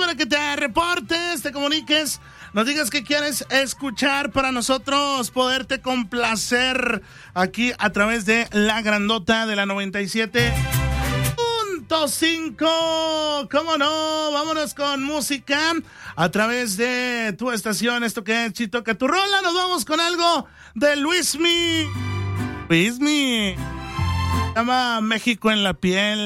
para que te reportes, te comuniques, nos digas qué quieres escuchar para nosotros poderte complacer aquí a través de la grandota de la 97.5. ¿Cómo no? Vámonos con música a través de tu estación. Esto que es Chitoca tu rola. Nos vamos con algo de Luismi. Se llama México en la piel.